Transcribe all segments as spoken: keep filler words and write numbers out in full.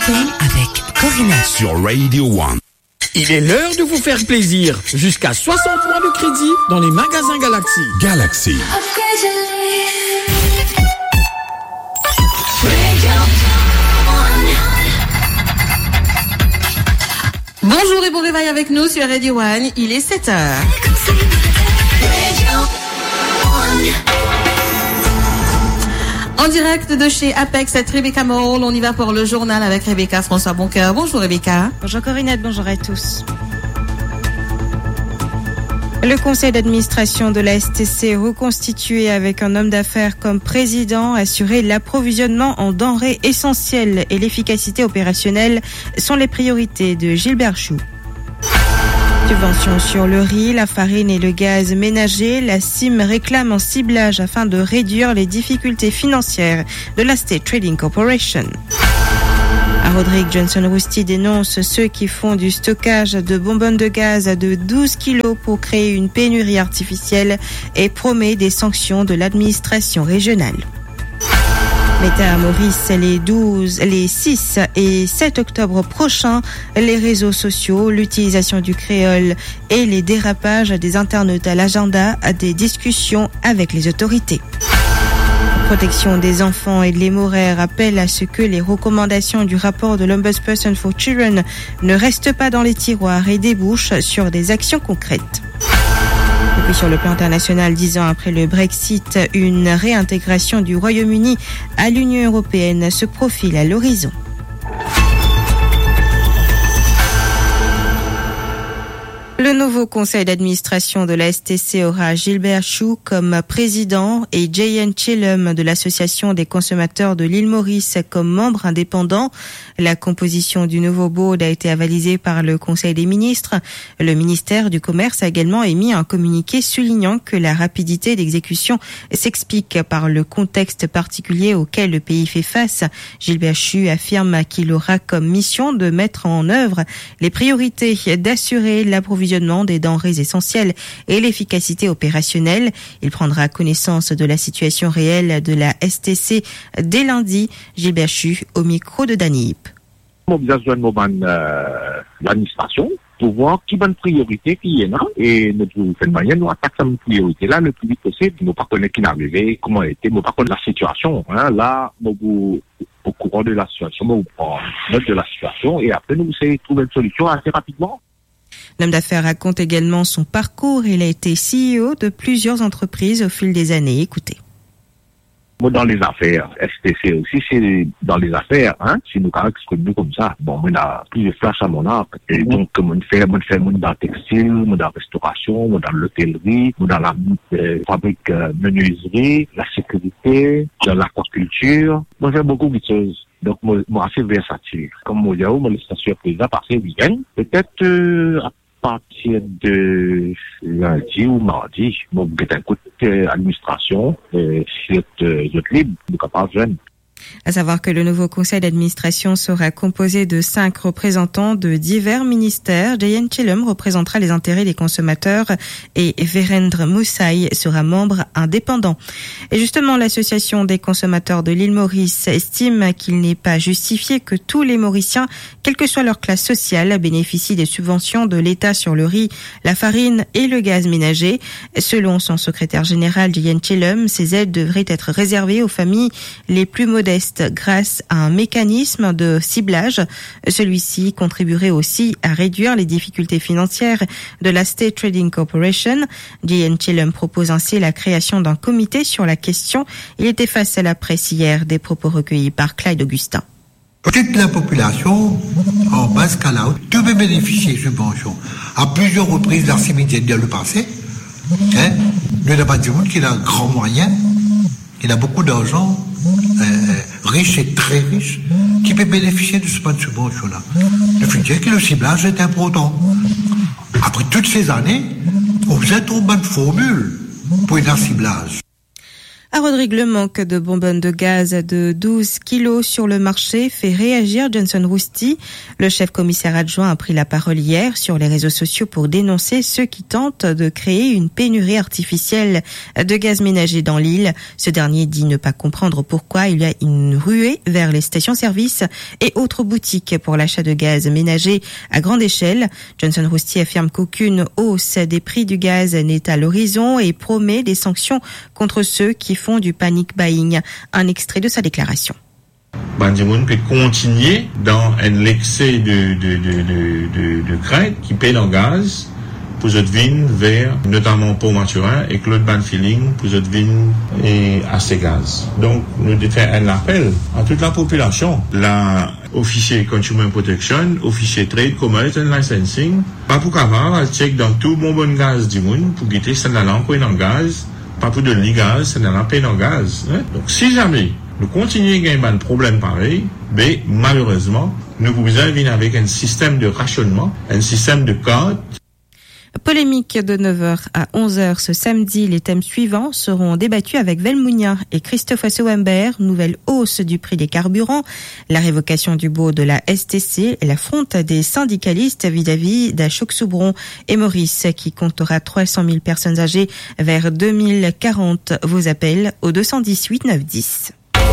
Week-end avec Corinna sur Radio One. Il est l'heure de vous faire plaisir. Jusqu'à soixante mois de crédit dans les magasins Galaxy. Galaxy. Bonjour et bon réveil avec nous sur Radio One. Il est sept heures. En direct de chez Apex, c'est Rebecca Moll. On y va pour le journal avec Rebecca François Boncoeur. Bonjour Rebecca. Bonjour Corinette, bonjour à tous. Le conseil d'administration de la S T C reconstitué avec un homme d'affaires comme président, assurer l'approvisionnement en denrées essentielles et l'efficacité opérationnelle sont les priorités de Gilbert Chou. Subventions sur le riz, la farine et le gaz ménager, la C I M réclame un ciblage afin de réduire les difficultés financières de la State Trading Corporation. Roderick Johnson-Rousty dénonce ceux qui font du stockage de bonbonnes de gaz de douze kilos pour créer une pénurie artificielle et promet des sanctions de l'administration régionale. Meta à Maurice, les douze, les six et sept octobre prochains, les réseaux sociaux, l'utilisation du créole et les dérapages des internautes à l'agenda des discussions avec les autorités. La protection des enfants et de l'hémorragie appelle à ce que les recommandations du rapport de l'Ombudsperson for Children ne restent pas dans les tiroirs et débouchent sur des actions concrètes. Et puis sur le plan international, dix ans après le Brexit, une réintégration du Royaume-Uni à l'Union européenne se profile à l'horizon. Le nouveau conseil d'administration de la S T C aura Gilbert Chou comme président et Jayan Chillum de l'association des consommateurs de l'île Maurice comme membre indépendant. La composition du nouveau board a été avalisée par le Conseil des ministres. Le ministère du Commerce a également émis un communiqué soulignant que la rapidité d'exécution s'explique par le contexte particulier auquel le pays fait face. Gilbert Chou affirme qu'il aura comme mission de mettre en œuvre les priorités, d'assurer l'approvisionnement des denrées essentielles et l'efficacité opérationnelle. Il prendra connaissance de la situation réelle de la S T C dès lundi. Gilbert Chou au micro de Danny Hip. Mobilisation de l'administration pour voir qui bonne priorité qui est là et nous faisons manière nous attaquer cette priorité là le plus vite possible. Nous pas connaître qui est arrivé, comment était, nous pas connaître la situation. Hein. Là, nous au courant de la situation, nous prenons note de la situation et après nous essayons de trouver une solution assez rapidement. L'homme d'affaires raconte également son parcours. Il a été C E O de plusieurs entreprises au fil des années. Écoutez. Moi, dans les affaires, S T C aussi, c'est dans les affaires, hein, si nous caractérisons comme ça. Bon, moi, on a plusieurs flashs à mon art. Et donc, moi, on fait, moi, on fait, moi, dans le textile, moi, dans la restauration, moi, dans l'hôtellerie, moi, dans la euh, fabrique euh, menuiserie, la sécurité, dans l'aquaculture. Moi, j'ai beaucoup de choses. Donc, moi, moi, assez versatile. Comme moi, moi, je suis surprise à passer le week-end. Peut-être, euh, à partir de lundi ou mardi, moi, je vais un coup d'administration, euh, si vous êtes libre, vous êtes capable de jeune. À savoir que le nouveau conseil d'administration sera composé de cinq représentants de divers ministères. Jayan Chillum représentera les intérêts des consommateurs et Virendra Moussaï sera membre indépendant. Et justement, l'association des consommateurs de l'île Maurice estime qu'il n'est pas justifié que tous les Mauriciens, quelle que soit leur classe sociale, bénéficient des subventions de l'État sur le riz, la farine et le gaz ménager. Selon son secrétaire général Jayan Chillum, ces aides devraient être réservées aux familles les plus modestes grâce à un mécanisme de ciblage. Celui-ci contribuerait aussi à réduire les difficultés financières de la State Trading Corporation. Jayan Chillum propose ainsi la création d'un comité sur la question. Il était face à la presse hier, des propos recueillis par Clyde Augustin. Toute la population, en base scala, devait bénéficier de subventions à plusieurs reprises dans le passé. Hein? Nous n'avons pas du monde qui a un grand moyen, qui a beaucoup d'argent, Euh, riche et très riche, qui peut bénéficier de ce pas de subvention-là. Le fait dire que le ciblage est important. Après toutes ces années, on faisait une bonne formule pour un ciblage. À Rodrigue, le manque de bonbonnes de gaz de douze kilos sur le marché fait réagir Johnson Rousty. Le chef commissaire adjoint a pris la parole hier sur les réseaux sociaux pour dénoncer ceux qui tentent de créer une pénurie artificielle de gaz ménager dans l'île. Ce dernier dit ne pas comprendre pourquoi il y a une ruée vers les stations-service et autres boutiques pour l'achat de gaz ménager à grande échelle. Johnson Rousty affirme qu'aucune hausse des prix du gaz n'est à l'horizon et promet des sanctions contre ceux qui font du panic buying. Un extrait de sa déclaration. Bandimoun peut continuer dans un excès de, de, de, de, de, de crainte qui paie dans le gaz pour cette vigne vers, notamment pour Maturin et Claude Ban Feeling pour cette vigne et à ces gaz. Donc, nous devons faire un appel à toute la population. La officier Consumer Protection, officier Trade, Commerce and Licensing, pas pour qu'avoir, check dans tout bon bon gaz du monde pour guetter ça dans l'encre dans le gaz. Pas pour de l'e-gaz, c'est dans la peine en gaz. Hein? Donc, si jamais nous continuons à gagner un problème pareil, mais malheureusement, nous pouvons venir avec un système de rationnement, un système de code. Polémique de neuf heures à onze heures ce samedi. Les thèmes suivants seront débattus avec Velmounia et Christophe Assouember. Nouvelle hausse du prix des carburants, la révocation du baux de la S T C et l'affronte des syndicalistes vis-à-vis d'Achok-Soubron et Maurice qui comptera trois cent mille personnes âgées vers deux mille quarante. Vos appels au deux cent dix-huit neuf dix.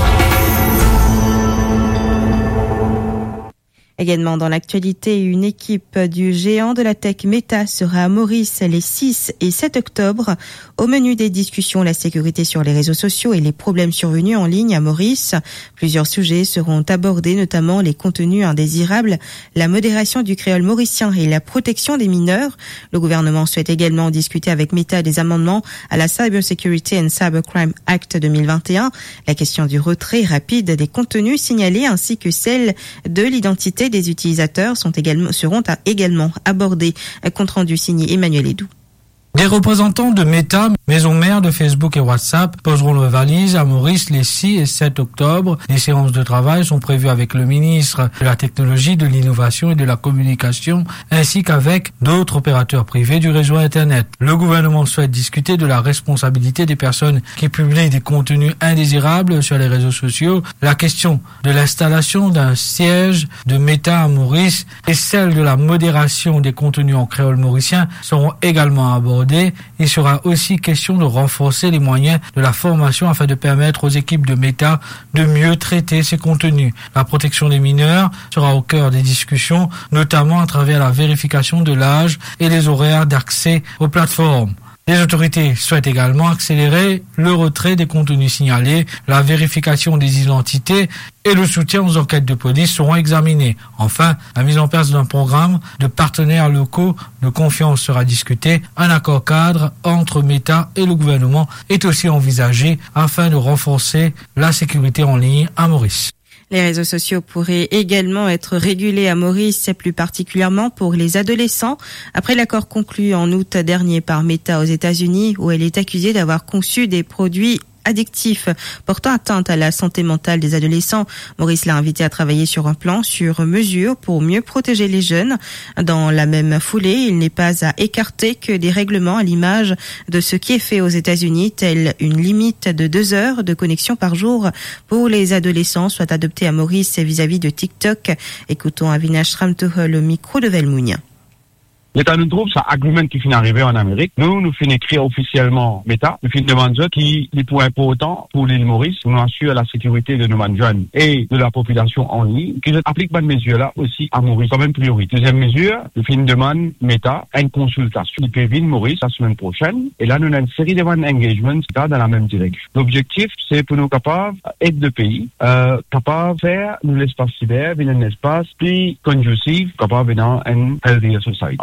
Également dans l'actualité, une équipe du géant de la tech Meta sera à Maurice les six et sept octobre. Au menu des discussions, la sécurité sur les réseaux sociaux et les problèmes survenus en ligne à Maurice. Plusieurs sujets seront abordés, notamment les contenus indésirables, la modération du créole mauricien et la protection des mineurs. Le gouvernement souhaite également discuter avec Meta des amendements à la Cyber Security and Cybercrime Act deux mille vingt et un, la question du retrait rapide des contenus signalés ainsi que celle de l'identité des utilisateurs sont également, seront à, également abordés. Compte rendu signé Emmanuel Edou. Des représentants de Meta, maison mère de Facebook et WhatsApp, poseront leurs valises à Maurice les six et sept octobre. Les séances de travail sont prévues avec le ministre de la Technologie, de l'Innovation et de la Communication, ainsi qu'avec d'autres opérateurs privés du réseau Internet. Le gouvernement souhaite discuter de la responsabilité des personnes qui publient des contenus indésirables sur les réseaux sociaux, la question de l'installation d'un siège de Meta à Maurice et celle de la modération des contenus en créole mauricien seront également abordées. Il sera aussi question de renforcer les moyens de la formation afin de permettre aux équipes de Meta de mieux traiter ces contenus. La protection des mineurs sera au cœur des discussions, notamment à travers la vérification de l'âge et les horaires d'accès aux plateformes. Les autorités souhaitent également accélérer le retrait des contenus signalés, la vérification des identités et le soutien aux enquêtes de police seront examinés. Enfin, la mise en place d'un programme de partenaires locaux de confiance sera discutée. Un accord cadre entre Meta et le gouvernement est aussi envisagé afin de renforcer la sécurité en ligne à Maurice. Les réseaux sociaux pourraient également être régulés à Maurice, plus particulièrement pour les adolescents. Après l'accord conclu en août dernier par Meta aux États-Unis, où elle est accusée d'avoir conçu des produits addictifs portant atteinte à la santé mentale des adolescents. Maurice l'a invité à travailler sur un plan sur mesure pour mieux protéger les jeunes. Dans la même foulée, il n'est pas à écarter que des règlements à l'image de ce qui est fait aux États-Unis, telle une limite de deux heures de connexion par jour pour les adolescents, soient adoptés à Maurice vis-à-vis de TikTok. Écoutons Avinash Ramtohol au micro de Velmounia. L'État nous trouve, ça agreement qui finit d'arriver en Amérique. Nous, nous finissons écrire officiellement Meta. Nous finissons demander qui est pour important pour l'île Maurice, pour nous assurer la sécurité de nos jeunes et de la population en ligne, qui applique pas de mesures-là aussi à Maurice comme une priorité. Deuxième mesure, nous finissons demande Meta une consultation. Il peut venir Maurice la semaine prochaine. Et là, nous avons une série de engagements dans la même direction. L'objectif, c'est pour nous capables d'être de pays, euh, capables de faire nous l'espace cyber, un espace plus conducive, capable de dans une healthier society.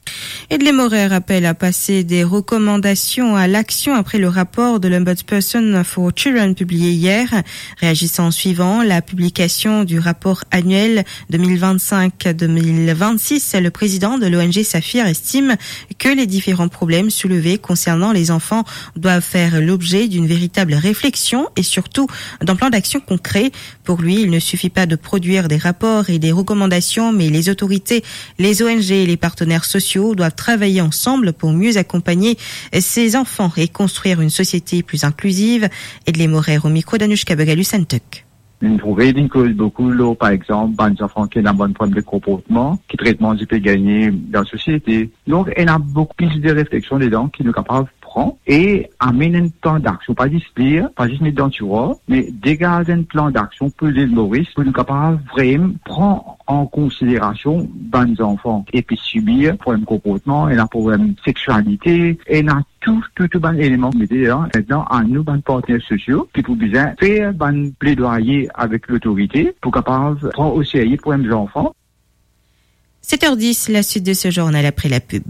Edley Morer appelle à passer des recommandations à l'action après le rapport de l'Ombudsperson for Children publié hier. Réagissant en suivant la publication du rapport annuel deux mille vingt-cinq deux mille vingt-six, le président de l'O N G Saphir estime que les différents problèmes soulevés concernant les enfants doivent faire l'objet d'une véritable réflexion et surtout d'un plan d'action concret. Pour lui, il ne suffit pas de produire des rapports et des recommandations, mais les autorités, les O N G et les partenaires sociaux doivent doivent travailler ensemble pour mieux accompagner ces enfants et construire une société plus inclusive. Edley Morer au micro d'Anushka Begalu-Santuk. Nous trouvons que beaucoup, là, par exemple, des enfants qui ont un bon problème de comportement, qui traitement du peut gagner dans la société. Donc, il y a beaucoup plus de réflexion dedans qui nous capables de prendre et amener un plan d'action. Pas juste lire, pas juste mettre dans le tiroir, mais dégager un plan d'action pour les Maurice, pour nous capables vraiment prendre en considération les enfants et puis subir problème de comportement et la problème de sexualité et la tout, tout, tout bon élément mettez maintenant à nous, bon partenaires sociaux, qui pour bien faire bon plaidoyer avec l'autorité pour capable prendre au sérieux pour les enfants. sept heures dix, la suite de ce journal après la pub.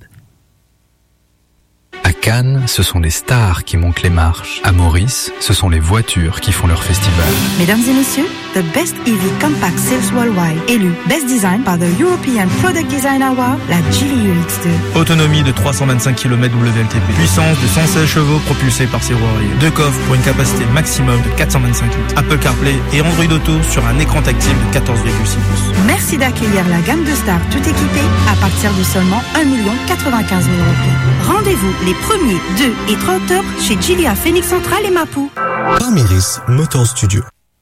À Cannes, ce sont les stars qui montent les marches. À Maurice, ce sont les voitures qui font leur festival. Mesdames et messieurs, the best E V compact sales worldwide, élu Best Design par the European Product Design Award, la Geely U X deux. Autonomie de trois cent vingt-cinq kilomètres W L T P. Puissance de cent seize chevaux propulsée par ses roues arrière. Deux coffres pour une capacité maximum de quatre cent vingt-cinq litres. Apple CarPlay et Android Auto sur un écran tactile de quatorze virgule six pouces. Merci d'accueillir la gamme de stars tout équipée à partir de seulement un million quatre-vingt-quinze mille roupies. Rendez-vous les premier, deux et trois octobre chez Geely à Phoenix Central et Mapou. Parmiris Motor Studio.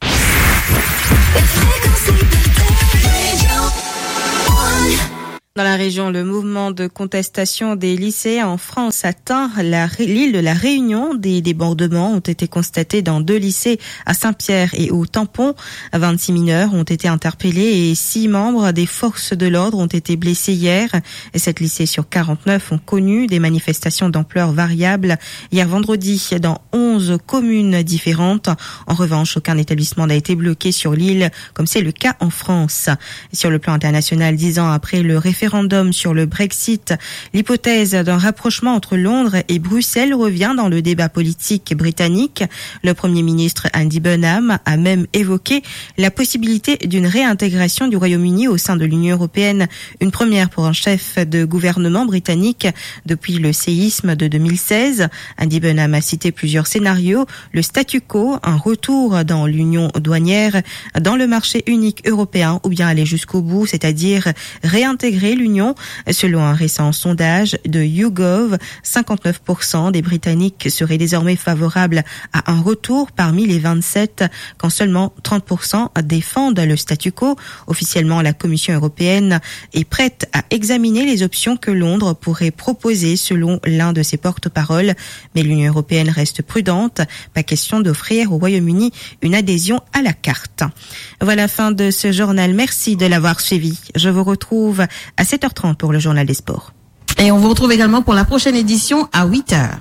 Dans la région, le mouvement de contestation des lycéens en France atteint la, l'île de la Réunion. Des débordements ont été constatés dans deux lycées à Saint-Pierre et au Tampon. vingt-six mineurs ont été interpellés et six membres des forces de l'ordre ont été blessés hier. Et sept lycées sur quarante-neuf ont connu des manifestations d'ampleur variable hier vendredi dans onze communes différentes. En revanche, aucun établissement n'a été bloqué sur l'île comme c'est le cas en France. Et sur le plan international, dix ans après le référendum référendum sur le Brexit, l'hypothèse d'un rapprochement entre Londres et Bruxelles revient dans le débat politique britannique. Le Premier ministre Andy Burnham a même évoqué la possibilité d'une réintégration du Royaume-Uni au sein de l'Union européenne, une première pour un chef de gouvernement britannique depuis le séisme de deux mille seize. Andy Burnham a cité plusieurs scénarios, le statu quo, un retour dans l'union douanière, dans le marché unique européen ou bien aller jusqu'au bout, c'est-à-dire réintégrer l'Union. Selon un récent sondage de YouGov, cinquante-neuf pour cent des Britanniques seraient désormais favorables à un retour parmi les vingt-sept, quand seulement trente pour cent défendent le statu quo. Officiellement, la Commission européenne est prête à examiner les options que Londres pourrait proposer selon l'un de ses porte-paroles. Mais l'Union européenne reste prudente. Pas question d'offrir au Royaume-Uni une adhésion à la carte. Voilà la fin de ce journal. Merci de l'avoir suivi. Je vous retrouve à sept heures trente pour le journal des sports. Et on vous retrouve également pour la prochaine édition à huit heures.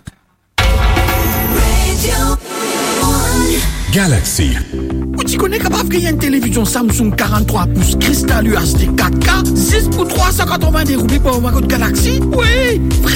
Galaxy. Ou tu connais capable qu'il y a une télévision Samsung quarante-trois pouces Crystal U H D quatre K, six pour trois cent quatre-vingt-dix roupies pour un Galaxy? Oui!